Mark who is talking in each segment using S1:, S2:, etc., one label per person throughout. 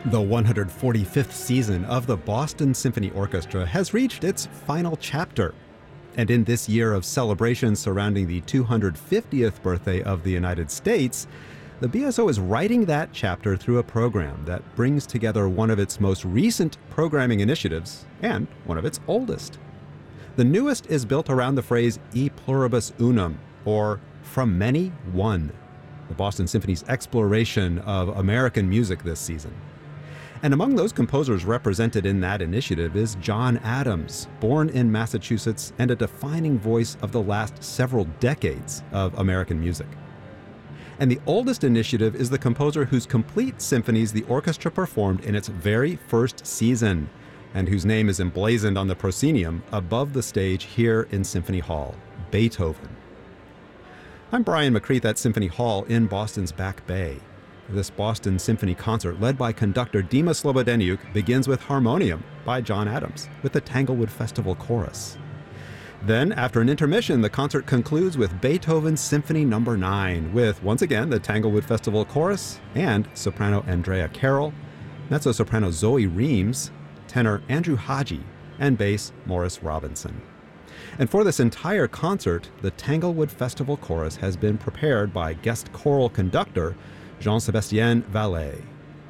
S1: The 145th season of the Boston Symphony Orchestra has reached its final chapter. And in this year of celebrations surrounding the 250th birthday of the United States, the BSO is writing that chapter through a program that brings together one of its most recent programming initiatives and one of its oldest. The newest is built around the phrase E pluribus unum, or from many, one, the Boston Symphony's exploration of American music this season. And among those composers represented in that initiative is John Adams, born in Massachusetts and a defining voice of the last several decades of American music. And the oldest initiative is the composer whose complete symphonies the orchestra performed in its very first season, and whose name is emblazoned on the proscenium above the stage here in Symphony Hall, Beethoven. I'm Brian McCreath at Symphony Hall in Boston's Back Bay. This Boston Symphony concert, led by conductor Dima Slobodeniuk, begins with Harmonium by John Adams, with the Tanglewood Festival Chorus. Then, after an intermission, the concert concludes with Beethoven's Symphony No. 9, with, once again, the Tanglewood Festival Chorus and soprano Andrea Carroll, mezzo-soprano Zoe Reams, tenor Andrew Haji, and bass Morris Robinson. And for this entire concert, the Tanglewood Festival Chorus has been prepared by guest choral conductor Jean-Sébastien Vallet.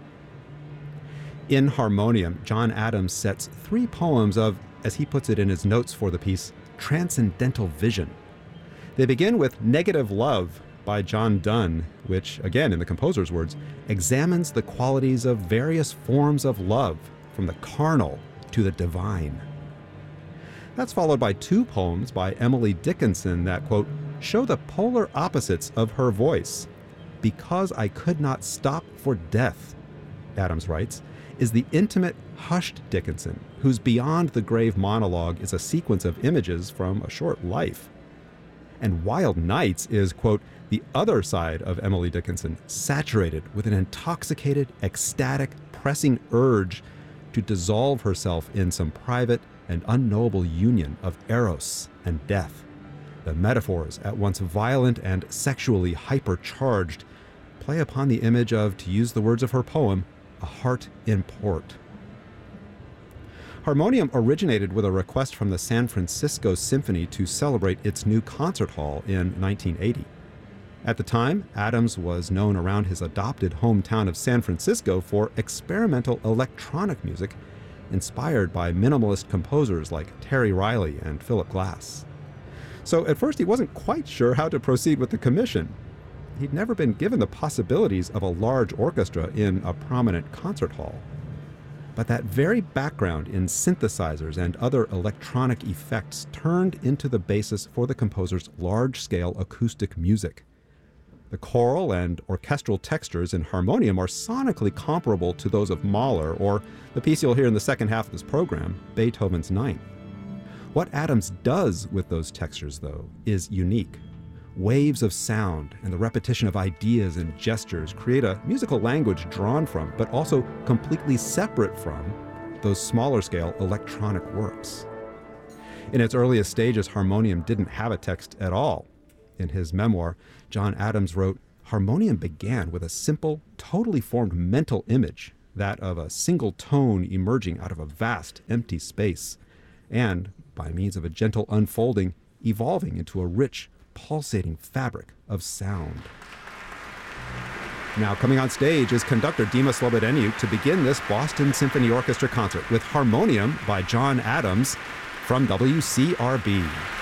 S1: In Harmonium, John Adams sets three poems of, as he puts it in his notes for the piece, transcendental vision. They begin with Negative Love by John Donne, which, again in the composer's words, examines the qualities of various forms of love, from the carnal to the divine. That's followed by two poems by Emily Dickinson that, quote, show the polar opposites of her voice. Because I Could Not Stop for Death, Adams writes, is the intimate, hushed Dickinson, whose Beyond the Grave monologue is a sequence of images from a short life. And Wild Nights is, quote, the other side of Emily Dickinson, saturated with an intoxicated, ecstatic, pressing urge to dissolve herself in some private and unknowable union of eros and death. The metaphors, at once violent and sexually hypercharged, play upon the image of, to use the words of her poem, a heart in port. Harmonium originated with a request from the San Francisco Symphony to celebrate its new concert hall in 1980. At the time, Adams was known around his adopted hometown of San Francisco for experimental electronic music inspired by minimalist composers like Terry Riley and Philip Glass. So at first he wasn't quite sure how to proceed with the commission. He'd never been given the possibilities of a large orchestra in a prominent concert hall. But that very background in synthesizers and other electronic effects turned into the basis for the composer's large-scale acoustic music. The choral and orchestral textures in Harmonium are sonically comparable to those of Mahler, or the piece you'll hear in the second half of this program, Beethoven's Ninth. What Adams does with those textures, though, is unique. Waves of sound and the repetition of ideas and gestures create a musical language drawn from, but also completely separate from, those smaller-scale electronic works. In its earliest stages, Harmonium didn't have a text at all. In his memoir, John Adams wrote, Harmonium began with a simple, totally formed mental image, that of a single tone emerging out of a vast, empty space, and, by means of a gentle unfolding, evolving into a rich, pulsating fabric of sound. Now coming on stage is conductor Dima Slobodeniuk to begin this Boston Symphony Orchestra concert with Harmonium by John Adams from WCRB.